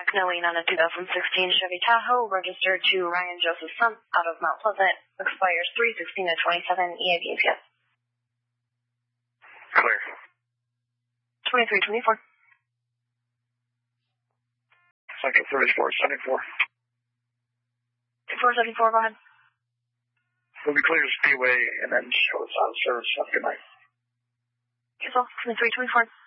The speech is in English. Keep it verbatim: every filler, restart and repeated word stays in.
knowing on a two thousand sixteen Chevy Tahoe registered to Ryan Joseph Sun out of Mount Pleasant. Expires three sixteen of twenty-seven. E A B A P S. Clear. twenty-three twenty-four. Second thirty-four seventy-four. four seventy-four, go ahead. We'll be clear to Speedway and then show us out of service. Have a good night. Yes, well, twenty-three twenty-four.